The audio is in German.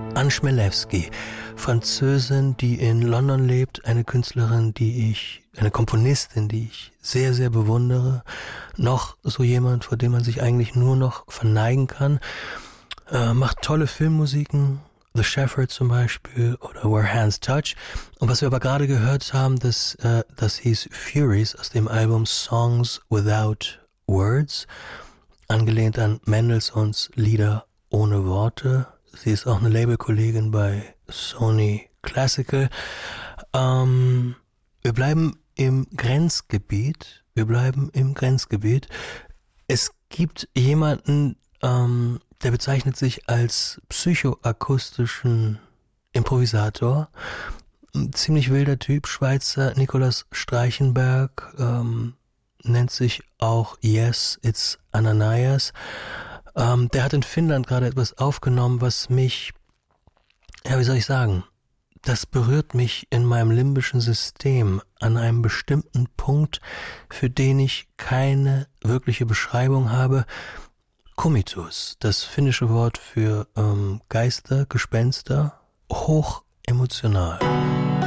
Anne Chmelewski, Französin, die in London lebt, eine Künstlerin, eine Komponistin, die ich sehr, sehr bewundere. Noch so jemand, vor dem man sich eigentlich nur noch verneigen kann. Macht tolle Filmmusiken, The Shepherd zum Beispiel oder Where Hands Touch. Und was wir aber gerade gehört haben, das hieß Furies aus dem Album Songs Without Words, angelehnt an Mendelssohns Lieder ohne Worte. Sie ist auch eine Labelkollegin bei Sony Classical. Wir bleiben im Grenzgebiet. Es gibt jemanden, der bezeichnet sich als psychoakustischen Improvisator. Ein ziemlich wilder Typ, Schweizer Nikolaus Streichenberg, nennt sich auch Yes, It's Ananias. Der hat in Finnland gerade etwas aufgenommen, was mich, wie soll ich sagen, das berührt mich in meinem limbischen System an einem bestimmten Punkt, für den ich keine wirkliche Beschreibung habe. Kummitus, das finnische Wort für Geister, Gespenster, hoch emotional.